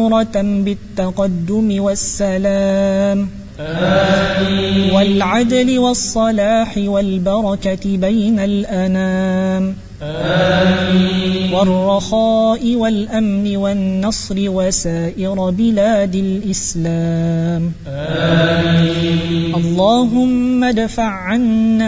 مأمورة بالتقدم والسلام آمين. والعدل والصلاح والبركة بين الأنام آمين. والرخاء والأمن والنصر وسائر بلاد الإسلام آمين. اللهم ادفع عنا